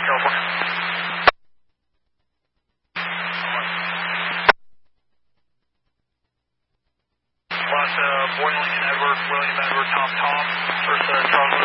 California. Boy Lincoln Edward, William Edward, Tom, First Charles